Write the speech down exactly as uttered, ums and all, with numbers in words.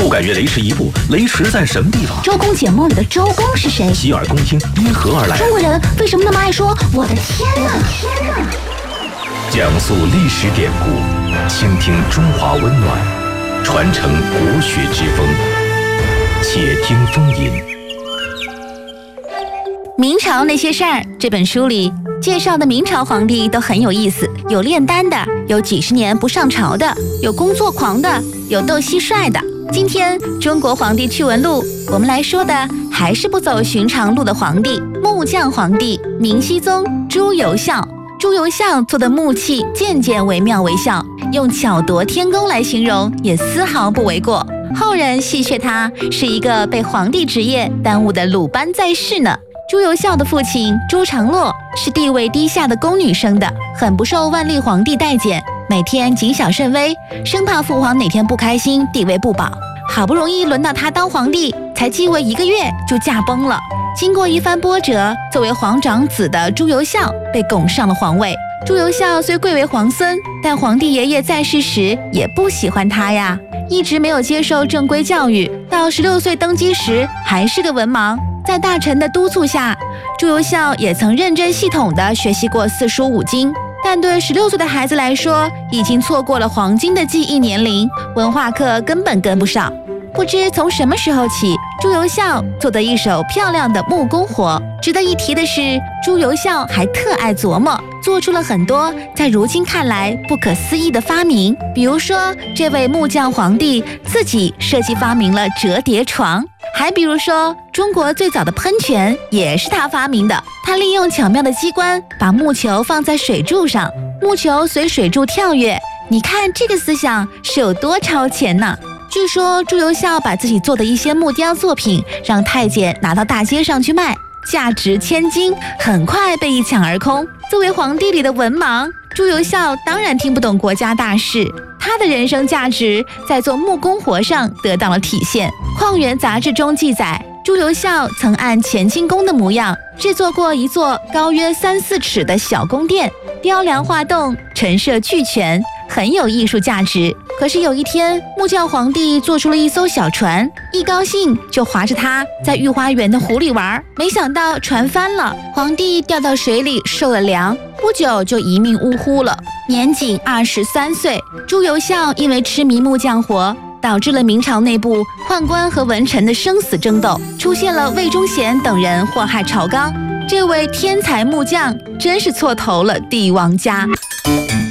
不敢越雷池一步，雷池在什么地方？ 周公解梦里的周公是谁？ 洗耳恭听，因何而来？ 中国人为什么那么爱说我的天哪？天哪！ 讲述历史典故，倾听中华温暖，传承国学之风。且听风吟。 明朝那些事儿这本书里介绍的明朝皇帝都很有意思，有炼丹的，有几十年不上朝的，有工作狂的，有斗蟋蟀的。今天中国皇帝趣闻录，我们来说的还是不走寻常路的皇帝——木匠皇帝明熹宗朱由校。朱由校做的木器件件惟妙惟肖，用巧夺天工来形容也丝毫不为过。后人戏谑他是一个被皇帝职业耽误的鲁班在世呢。朱由校的父亲朱常洛是地位低下的宫女生的，很不受万历皇帝待见，每天谨小慎微，生怕父皇哪天不开心，地位不保。好不容易轮到他当皇帝，才继位一个月就驾崩了。经过一番波折，作为皇长子的朱由校被拱上了皇位。朱由校虽贵为皇孙，但皇帝爷爷在世时也不喜欢他呀，一直没有接受正规教育，到十六岁登基时还是个文盲。在大臣的督促下，朱由校也曾认真系统地学习过四书五经，但对十六岁的孩子来说，已经错过了黄金的记忆年龄，文化课根本跟不上。不知从什么时候起，朱由校做得一手漂亮的木工活。值得一提的是，朱由校还特爱琢磨，做出了很多在如今看来不可思议的发明。比如说，这位木匠皇帝自己设计发明了折叠床，还比如说，中国最早的喷泉也是他发明的。他利用巧妙的机关，把木球放在水柱上，木球随水柱跳跃。你看这个思想是有多超前呢？据说朱由校把自己做的一些木雕作品让太监拿到大街上去卖，价值千金，很快被一抢而空。作为皇帝里的文盲，朱由校当然听不懂国家大事，他的人生价值在做木工活上得到了体现。《矿源》杂志中记载，朱由校曾按乾清宫的模样制作过一座高约三四尺的小宫殿，雕梁画栋，陈设俱全，很有艺术价值。可是有一天，木匠皇帝做出了一艘小船，一高兴就划着它在御花园的湖里玩，没想到船翻了，皇帝掉到水里受了凉，不久就一命呜呼了，年仅二十三岁。朱由校因为痴迷木匠活，导致了明朝内部宦官和文臣的生死争斗，出现了魏忠贤等人祸害朝纲。这位天才木匠真是错投了帝王家。